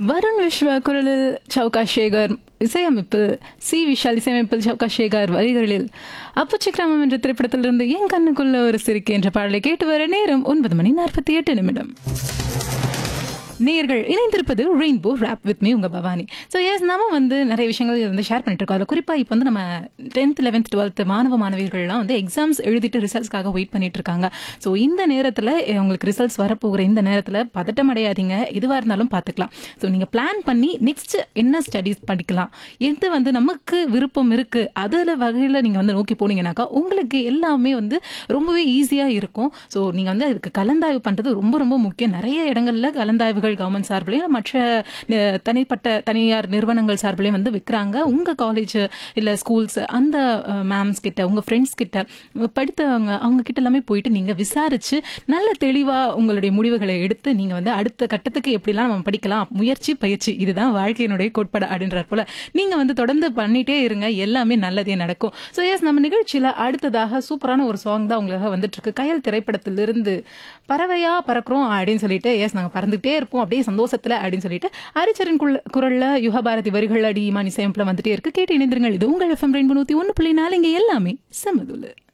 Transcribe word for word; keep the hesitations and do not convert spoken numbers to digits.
வருண் விஸ்வா குரலில் சவுகா சேகர் இசையமைப்பில் சி விஷால் இசையமைப்பில் சவுகா சேகர் வரிகளில் அப்புச்சிக்கிராமம் என்ற திரைப்படத்திலிருந்து என் கண்ணுக்குள்ள ஒரு சிரிக்கை என்ற பாடலை கேட்டு வர நேரம் ஒன்பது மணி நாற்பத்தி எட்டு நிமிடம். நேர்கள் இணைந்திருப்பது ரெயின்போ ரேப் வித் மீ உங்க பவானி. ஸோ எஸ் நம்ம வந்து நிறைய விஷயங்கள் வந்து ஷேர் பண்ணிட்டு இருக்கோம். அதில் குறிப்பாக இப்போ வந்து நம்ம டென்த் லெவன்த் டுவெல்த் மாணவ மாணவிகள்லாம் வந்து எக்ஸாம்ஸ் எழுதிட்டு ரிசல்ட்ஸ்க்காக வெயிட் பண்ணிட்டு இருக்காங்க. ஸோ இந்த நேரத்தில் உங்களுக்கு ரிசல்ட்ஸ் வரப்போகிற இந்த நேரத்தில் பதட்டம் அடையாதீங்க, எதுவாக இருந்தாலும் பார்த்துக்கலாம். ஸோ நீங்கள் பிளான் பண்ணி நெக்ஸ்ட் என்ன ஸ்டடீஸ் படிக்கலாம், எது வந்து நமக்கு விருப்பம் இருக்கு அதில் வகையில் நீங்கள் வந்து நோக்கி போனீங்கன்னாக்கா உங்களுக்கு எல்லாமே வந்து ரொம்பவே ஈஸியாக இருக்கும். ஸோ நீங்கள் வந்து அதுக்கு கலந்தாய்வு பண்ணுறது ரொம்ப ரொம்ப முக்கியம். நிறைய இடங்களில் கலந்தாய்வுகள் கவர்மெண்ட் சார்பிலையும் மற்ற தனிப்பட்ட தனியார் நிறுவனங்கள் சார்பிலையும் வந்து விற்கிறாங்க. உங்க காலேஜ் இல்ல ஸ்கூல்ஸ் அந்த மேம்ஸ் கிட்ட உங்க ஃப்ரெண்ட்ஸ் கிட்ட படித்தவங்க அவங்க கிட்ட எல்லாமே போயிட்டு நீங்க விசாரிச்சு நல்ல தெளிவா உங்களுடைய முடிவுகளை எடுத்து நீங்க வந்து அடுத்த கட்டத்துக்கு எப்படிலாம் நம்ம படிக்கலாம், முயற்சி பயிற்சி இதுதான் வாழ்க்கையினுடைய கோட்பாடு அப்படின்ற போல நீங்க வந்து தொடர்ந்து பண்ணிட்டே இருங்க, எல்லாமே நல்லதே நடக்கும். ஸோ எஸ் நம்ம நிகழ்ச்சியில அடுத்ததாக சூப்பரான ஒரு சாங் தான் உங்களுக்காக வந்துட்டு இருக்கு. கயல் திரைப்படத்திலிருந்து பறவையா பறக்கிறோம் அப்படின்னு சொல்லிட்டு எஸ் நாங்க பறந்துகிட்டே இருப்போம் அப்படியே சந்தோஷத்துல அப்படின்னு சொல்லிட்டு ஹரிச்சரன் குரல்ல யுகபாரதி வரிகள் அடி இமான் இசையமைப்புல வந்துட்டே இருக்கு. கேட்டு இணைந்திருங்கள். இது உங்கள் எஃப்எம் ரெயின்போ நூத்தி ஒன்னு புள்ளி நாலு. இங்க எல்லாமே சமதுல.